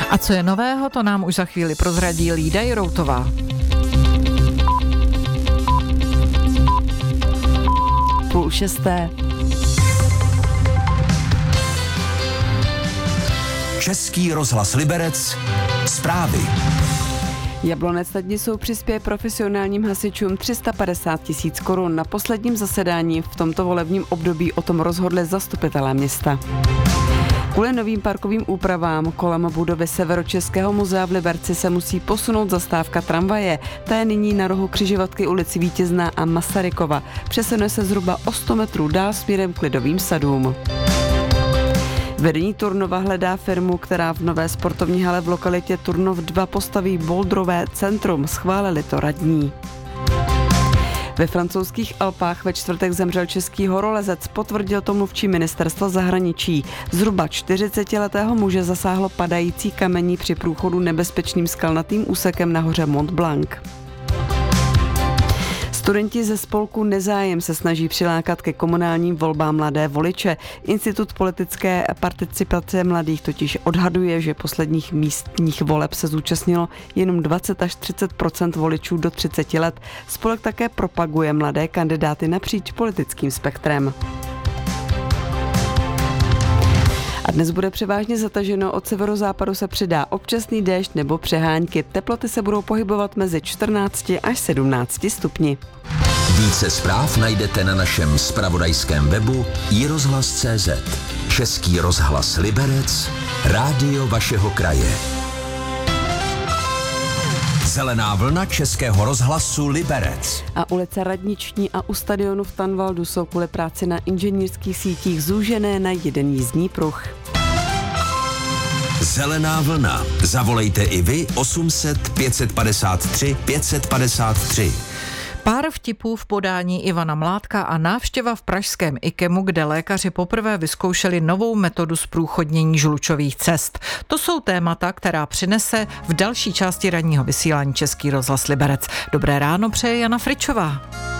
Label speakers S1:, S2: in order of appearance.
S1: A co je nového, to nám už za chvíli prozradí Lída Jiroutová.
S2: Půl šesté.
S3: Český rozhlas Liberec. Zprávy.
S2: Jablonec nad Nisou přispěje profesionálním hasičům 350 000 korun. Na posledním zasedání v tomto volebním období o tom rozhodli zastupitelé města. Kvůli novým parkovým úpravám kolem budovy Severočeského muzea v Liberci se musí posunout zastávka tramvaje. Ta je nyní na rohu křižovatky ulici Vítězná a Masarykova. Přesune se zhruba o 100 metrů dál směrem k Lidovým sadům. Vedení Turnova hledá firmu, která v nové sportovní hale v lokalitě Turnov 2 postaví bouldrové centrum. Schválili to radní. Ve francouzských Alpách ve čtvrtek zemřel český horolezec, potvrdil to mluvčí ministerstva zahraničí. Zhruba 40letého muže zasáhlo padající kamení při průchodu nebezpečným skalnatým úsekem na hoře Mont Blanc. Studenti ze spolku Nezájem se snaží přilákat ke komunálním volbám mladé voliče. Institut politické participace mladých totiž odhaduje, že posledních místních voleb se zúčastnilo jenom 20 až 30% voličů do 30 let. Spolek také propaguje mladé kandidáty napříč politickým spektrem. A dnes bude převážně zataženo, od severozápadu se přidá občasný déšť nebo přehánky. Teploty se budou pohybovat mezi 14 až 17 stupni.
S3: Více zpráv najdete na našem zpravodajském webu iRozhlas.cz. Český rozhlas Liberec, rádio vašeho kraje. Zelená vlna Českého rozhlasu Liberec.
S2: A ulice Radniční a u stadionu v Tanvaldu jsou kvůli práci na inženýrských sítích zúžené na jeden jízdní pruh.
S3: Zelená vlna. Zavolejte i vy 800 553 553.
S1: Pár vtipů v podání Ivana Mládka a návštěva v pražském IKEMu, kde lékaři poprvé vyzkoušeli novou metodu zprůchodnění žlučových cest. To jsou témata, která přinese v další části ranního vysílání Český rozhlas Liberec. Dobré ráno přeje Jana Fričová.